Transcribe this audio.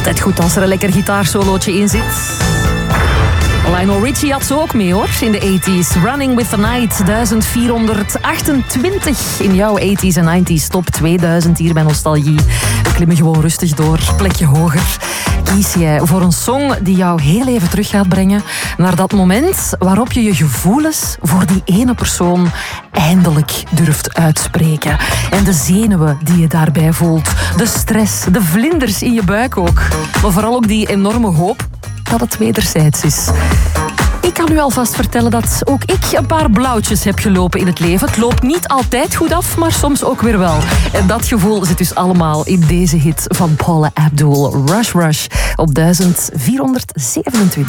Altijd goed als er een lekker gitaarsolootje in zit. Lionel Richie had ze ook mee hoor, in de 80s. Running with the Night, 1428 in jouw 80s en 90s. Top 2000 hier bij Nostalgie. We klimmen gewoon rustig door, plekje hoger. Kies jij voor een song die jou heel even terug gaat brengen naar dat moment waarop je je gevoelens voor die ene persoon eindelijk durft uitspreken. En de zenuwen die je daarbij voelt. De stress, de vlinders in je buik ook. Maar vooral ook die enorme hoop dat het wederzijds is. Ik kan u alvast vertellen dat ook ik een paar blauwtjes heb gelopen in het leven. Het loopt niet altijd goed af, maar soms ook weer wel. En dat gevoel zit dus allemaal in deze hit van Paula Abdul. Rush Rush op 1427.